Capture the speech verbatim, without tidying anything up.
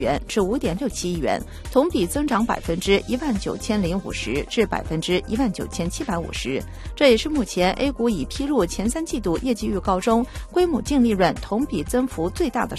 元至五点六七亿元，同比增长百分之一万九千零五十至百分之一万九千七百五十。这也是目前 A 股已披露前三季度业绩预告中规模净利润同比增幅最大的